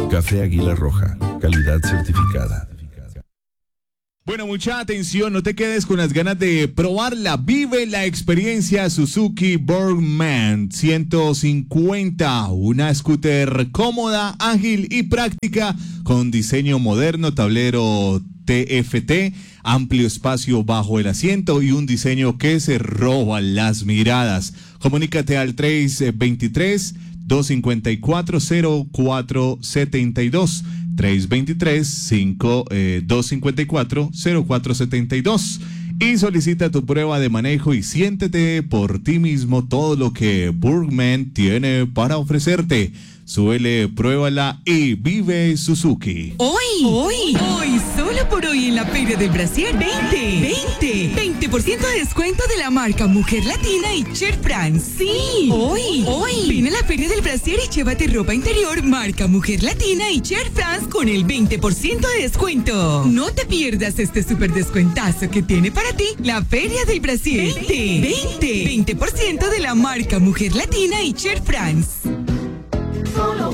Café Águila Roja, calidad certificada. Bueno, mucha atención, no te quedes con las ganas de probarla. Vive la experiencia Suzuki Burgman 150, una scooter cómoda, ágil y práctica con diseño moderno, tablero TFT, amplio espacio bajo el asiento y un diseño que se roba las miradas. Comunícate al 323-254-0472. 323-254-0472 y solicita tu prueba de manejo y siéntete por ti mismo todo lo que Burgman tiene para ofrecerte. Súbele, pruébala y vive Suzuki. Hoy, solo por hoy en la Feria del Brasier, 20% de descuento de la marca Mujer Latina y Cher France. Sí, hoy. Ven a la Feria del Brasier y llévate ropa interior marca Mujer Latina y Cher France con el 20% de descuento. No te pierdas este super descuentazo que tiene para ti la Feria del Brasier. 20% de la marca Mujer Latina y Cher France. Solo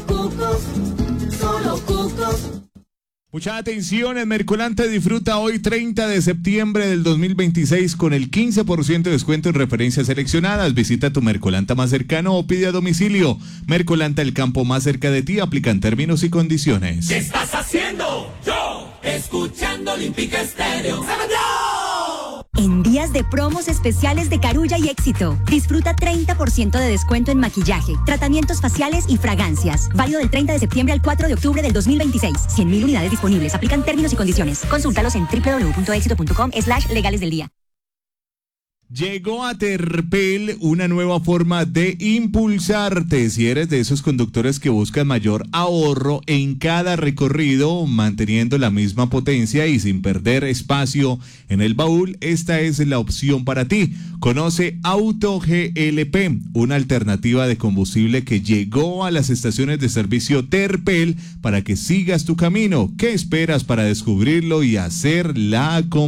Cucos. Mucha atención, el Mercolanta disfruta hoy 30 de septiembre del 2026 con el 15% de descuento en referencias seleccionadas. Visita tu Mercolanta más cercano o pide a domicilio. Mercolanta, el campo más cerca de ti, aplican términos y condiciones. ¿Qué estás haciendo? Yo, escuchando Olímpica Estéreo. ¡Sábado! En días de promos especiales de Carulla y Éxito, disfruta 30% de descuento en maquillaje, tratamientos faciales y fragancias. Válido del 30 de septiembre al 4 de octubre del 2026. 100.000 unidades disponibles. Aplican términos y condiciones. Consúltalos en www.exito.com/legales del día. Llegó a Terpel una nueva forma de impulsarte. Si eres de esos conductores que buscan mayor ahorro en cada recorrido, manteniendo la misma potencia y sin perder espacio en el baúl, esta es la opción para ti. Conoce Auto GLP, una alternativa de combustible que llegó a las estaciones de servicio Terpel para que sigas tu camino. ¿Qué esperas para descubrirlo y hacer la